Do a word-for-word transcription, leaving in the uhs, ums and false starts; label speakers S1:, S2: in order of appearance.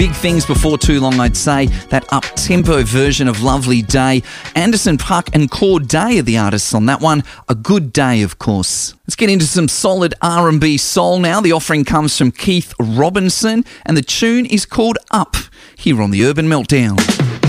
S1: Big things before too long, I'd say. That up-tempo version of Lovely Day. Anderson .Paak and Cordae are the artists on that one. A Good Day, of course. Let's get into some solid R and B soul now. The offering comes from Keith Robinson, and the tune is called Up, here on the Urban Meltdown.